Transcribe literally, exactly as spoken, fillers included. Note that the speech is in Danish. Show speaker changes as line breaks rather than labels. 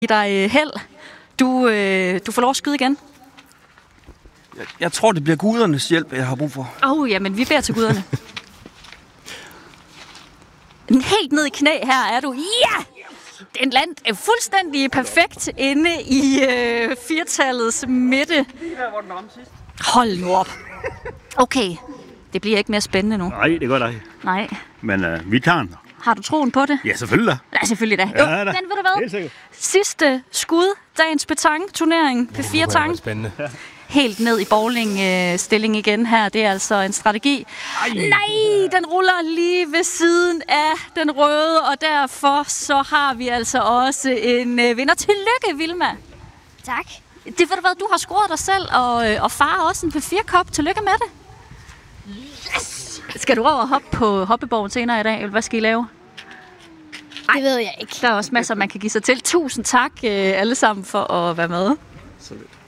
give dig held. Du, øh, du får lov at skyde igen.
Jeg, jeg tror, det bliver gudernes hjælp, jeg har brug for.
Åh, oh, jamen, vi beder til guderne. Helt ned i knæ her er du. Ja! Den land er fuldstændig perfekt inde i øh, firtallets midte. Hold nu op. Okay, det bliver ikke mere spændende nu.
Nej, det går da ikke.
Nej.
Men øh, vi tager den.
Har du troen på det?
Ja, selvfølgelig da.
Ja, selvfølgelig da. Jo,
Ja, da.
den ved du hvad?
Helt sikkert.
Sidste skud, dagens petang-turnering, P fire Tang.
Spændende.
Helt ned i bowling-stilling igen her. Det er altså en strategi. Ej. Nej, den ruller lige ved siden af den røde, og derfor så har vi altså også en øh, vinder. Tillykke, Vilma.
Tak.
Det ved du hvad, du har scoret dig selv, og, øh, og far også en P fire kop. Tillykke med det. Yes! Skal du over og hoppe på hoppeborgen senere i dag, eller hvad skal I lave?
Det ved jeg ikke.
Der er også masser, man kan give sig til. Tusind tak øh, alle sammen for at være med.
Så lidt.